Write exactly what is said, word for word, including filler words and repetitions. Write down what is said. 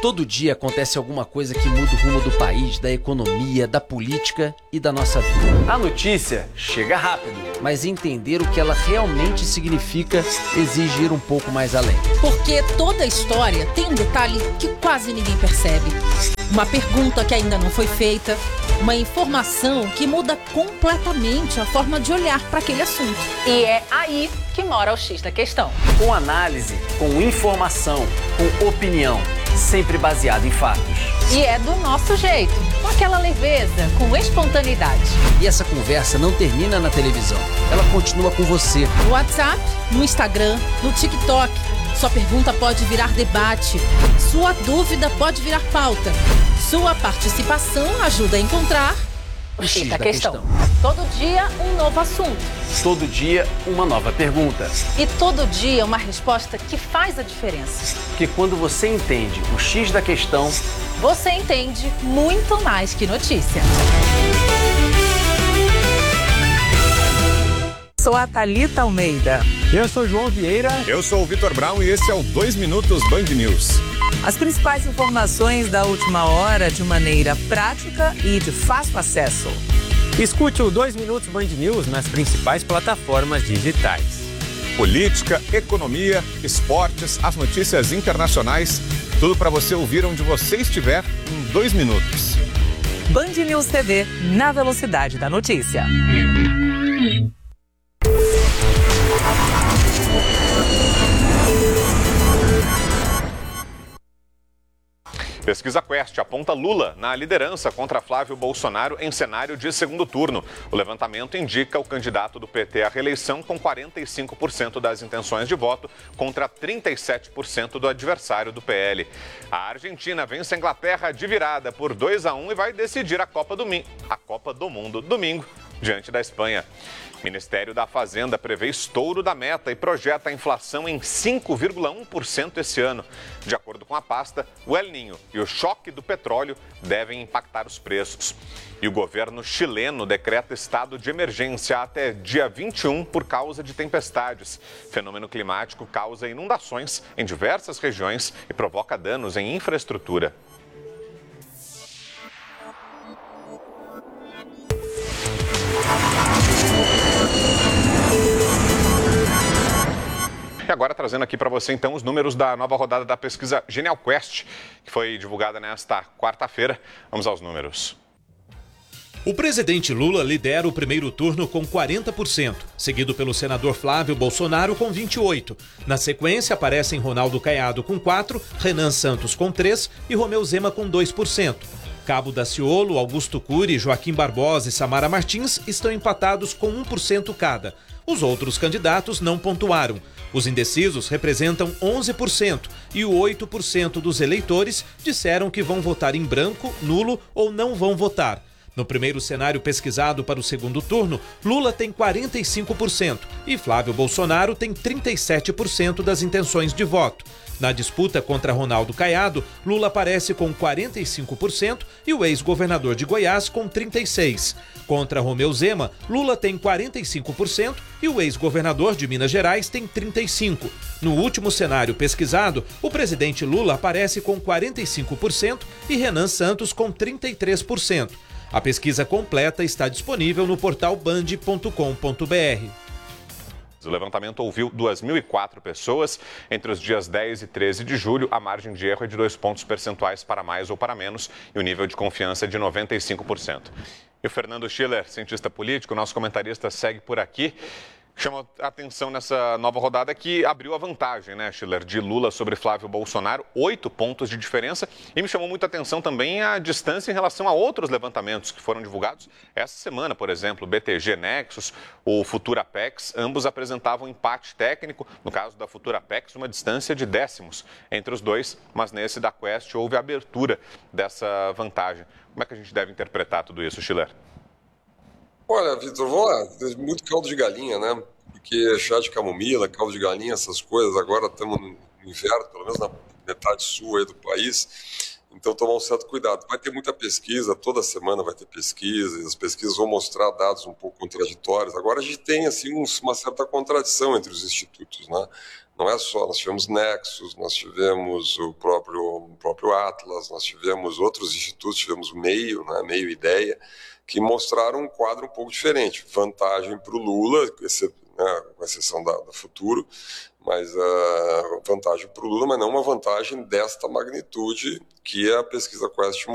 Todo dia acontece alguma coisa que muda o rumo do país, da economia, da política e da nossa vida. A notícia chega rápido, mas entender o que ela realmente significa exige ir um pouco mais além. Porque toda história tem um detalhe que quase ninguém percebe. Uma pergunta que ainda não foi feita, uma informação que muda completamente a forma de olhar para aquele assunto. E é aí que mora o X da questão. Com análise, com informação, com opinião, sempre baseado em fatos. E é do nosso jeito, com aquela leveza, com espontaneidade. E essa conversa não termina na televisão, ela continua com você. No WhatsApp, no Instagram, no TikTok. Sua pergunta pode virar debate, sua dúvida pode virar pauta. Sua participação ajuda a encontrar o X da questão. Todo dia um novo assunto. Todo dia uma nova pergunta. E todo dia uma resposta que faz a diferença. Porque quando você entende o X da questão, você entende muito mais que notícia. Sou a Thalita Almeida. Eu sou João Vieira. Eu sou o Vitor Brown e esse é o dois Minutos Band News. As principais informações da última hora de maneira prática e de fácil acesso. Escute o dois Minutos Band News nas principais plataformas digitais. Política, economia, esportes, as notícias internacionais, tudo para você ouvir onde você estiver em dois minutos. Band News T V, na velocidade da notícia. Pesquisa Quest aponta Lula na liderança contra Flávio Bolsonaro em cenário de segundo turno. O levantamento indica o candidato do P T à reeleição com quarenta e cinco por cento das intenções de voto contra trinta e sete por cento do adversário do P L. A Argentina vence a Inglaterra de virada por dois a um e vai decidir a Copa do, a Copa do Mundo domingo diante da Espanha. Ministério da Fazenda prevê estouro da meta e projeta a inflação em cinco vírgula um por cento esse ano. De acordo com a pasta, o El Niño e o choque do petróleo devem impactar os preços. E o governo chileno decreta estado de emergência até dia vinte e um por causa de tempestades. Fenômeno climático causa inundações em diversas regiões e provoca danos em infraestrutura. E agora trazendo aqui para você então os números da nova rodada da pesquisa Genial Quest, que foi divulgada nesta quarta-feira. Vamos aos números. O presidente Lula lidera o primeiro turno com quarenta por cento, seguido pelo senador Flávio Bolsonaro com vinte e oito por cento. Na sequência aparecem Ronaldo Caiado com quatro por cento, Renan Santos com três por cento e Romeu Zema com dois por cento. Cabo Daciolo, Augusto Cury, Joaquim Barbosa e Samara Martins estão empatados com um por cento cada. Os outros candidatos não pontuaram. Os indecisos representam onze por cento e oito por cento dos eleitores disseram que vão votar em branco, nulo ou não vão votar. No primeiro cenário pesquisado para o segundo turno, Lula tem quarenta e cinco por cento e Flávio Bolsonaro tem trinta e sete por cento das intenções de voto. Na disputa contra Ronaldo Caiado, Lula aparece com quarenta e cinco por cento e o ex-governador de Goiás com trinta e seis por cento. Contra Romeu Zema, Lula tem quarenta e cinco por cento e o ex-governador de Minas Gerais tem trinta e cinco por cento. No último cenário pesquisado, o presidente Lula aparece com quarenta e cinco por cento e Renan Santos com trinta e três por cento. A pesquisa completa está disponível no portal band ponto com ponto br. O levantamento ouviu duas mil e quatro pessoas. Entre os dias dez e treze de julho, a margem de erro é de dois pontos percentuais para mais ou para menos e o nível de confiança é de noventa e cinco por cento. E o Fernando Schiller, cientista político, nosso comentarista, segue por aqui. Chama a atenção nessa nova rodada que abriu a vantagem, né, Schiller, de Lula sobre Flávio Bolsonaro, oito pontos de diferença. E me chamou muita atenção também a distância em relação a outros levantamentos que foram divulgados essa semana, por exemplo, o B T G Nexus, o Futurapex, ambos apresentavam empate técnico. No caso da Futurapex, uma distância de décimos entre os dois, mas nesse da Quest houve a abertura dessa vantagem. Como é que a gente deve interpretar tudo isso, Schiller? Olha, Vitor, vamos lá, muito caldo de galinha, né? Porque chá de camomila, caldo de galinha, essas coisas, agora estamos no inverno, pelo menos na metade sul aí do país, Então, tomar um certo cuidado. Vai ter muita pesquisa, toda semana vai ter pesquisa, e as pesquisas vão mostrar dados um pouco contraditórios. Agora, a gente tem assim, uma certa contradição entre os institutos, né? Não é só, nós tivemos Nexus, nós tivemos o próprio, o próprio Atlas, nós tivemos outros institutos, tivemos o Meio, né? Meio Ideia, que mostraram um quadro um pouco diferente. Vantagem para o Lula, esse, né, com exceção da, da Futuro, mas uh, vantagem para o Lula, mas não uma vantagem desta magnitude que a pesquisa Quest